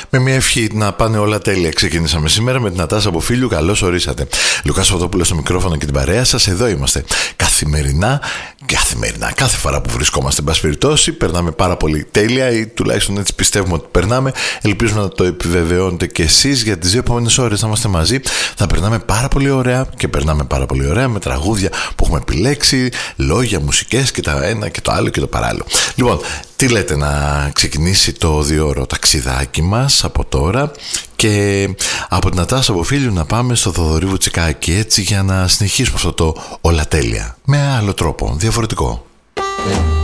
Με μια ευχή να πάνε όλα τέλεια. Ξεκινήσαμε σήμερα με την Νατάσα από Φίλου. Καλώς ορίσατε. Λουκάς Φωτόπουλος στο μικρόφωνο και την παρέα σας. Εδώ είμαστε καθημερινά, κάθε φορά που βρισκόμαστε. Εν πάση περιπτώσει, περνάμε πάρα πολύ τέλεια, ή τουλάχιστον έτσι πιστεύουμε ότι περνάμε. Ελπίζουμε να το επιβεβαιώνετε και εσείς. Για τις δύο επόμενες ώρες να είμαστε μαζί. Θα περνάμε πάρα πολύ ωραία και περνάμε πάρα πολύ ωραία με τραγούδια που έχουμε επιλέξει, λόγια, μουσικές και τα ένα και το άλλο και το παράλληλο. Λοιπόν, τι λέτε να ξεκινήσει το 2ωρο ταξιδάκι μας από τώρα και από την Νατάσα από Φίλου να πάμε στο Θοδωρή Βουτσικάκη, έτσι, για να συνεχίσουμε αυτό το όλα τέλεια με άλλο τρόπο, διαφορετικό.